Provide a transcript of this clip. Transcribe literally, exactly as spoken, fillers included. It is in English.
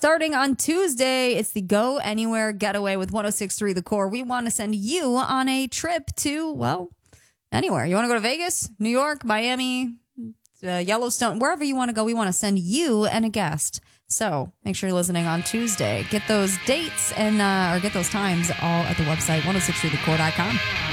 Starting on Tuesday, it's the Go Anywhere Getaway with one oh six point three The Core. We want to send you on a trip to, well, anywhere. You want to go to Vegas, New York, Miami, uh, Yellowstone, wherever you want to go, we want to send you and a guest. So make sure you're listening on Tuesday. Get those dates and uh, or get those times all at the website, one oh six three the core dot com.